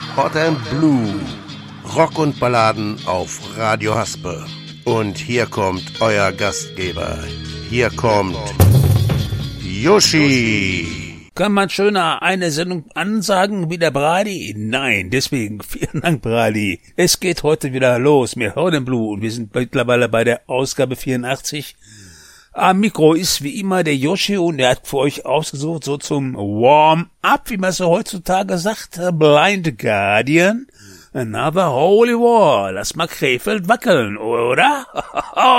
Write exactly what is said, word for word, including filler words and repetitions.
Hot and Blue. Rock und Balladen auf Radio Haspe. Und hier kommt euer Gastgeber. Hier kommt Yoshi. Kann man schöner eine Sendung ansagen wie der Brady? Nein, deswegen vielen Dank, Brady. Es geht heute wieder los mit Hot and Blue und wir sind mittlerweile bei der Ausgabe vierundachtzig. Am Mikro ist wie immer der Yoshi und er hat für euch ausgesucht, so zum Warm-up, wie man so heutzutage sagt, Blind Guardian, Another Holy War. Lass mal Krefeld wackeln, oder?